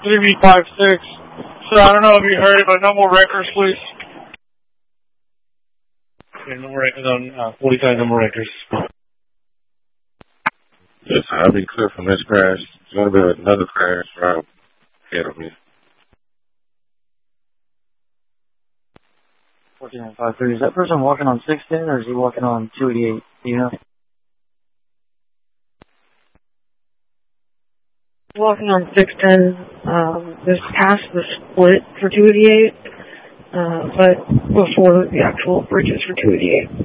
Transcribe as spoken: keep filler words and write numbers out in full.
three B five six. So I don't know if you heard it, but no more wreckers, please. Okay, no more wreckers on uh, forty-five, no more wreckers. Yes, I'll be clear from this crash. There's going to be another crash right ahead of me. fourteen five three, is that person walking on six ten or is he walking on two eighty-eight? Do you know? Walking on six ten, um, just past the split for two eighty-eight, uh, but before the actual bridges for two eighty-eight.